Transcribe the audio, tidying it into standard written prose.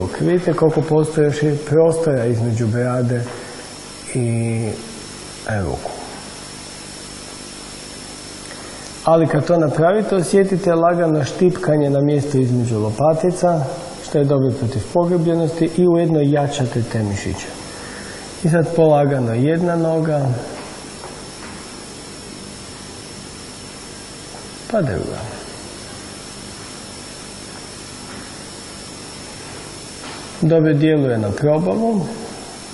Vidite koliko postoji još prostora između brade i ruku. Ali kad to napravite, osjetite lagano štipkanje na mjestu između lopatica, što je dobro protiv pogrebljenosti, i ujedno jačate te mišiće. I sad polagano jedna noga, pa druga. Dobro djeluje na probavu.